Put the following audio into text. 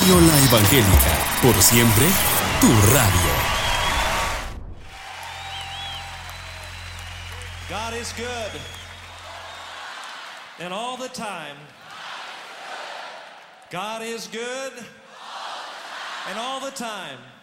Radio La Evangélica, por siempre, tu radio. God is good. And all the time. God is good. And all the time.